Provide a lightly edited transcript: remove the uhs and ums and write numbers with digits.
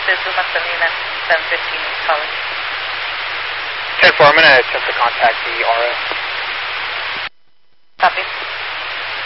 this is Luma 79, 715 East College. 10-4, I'm going to attempt to contact the RF.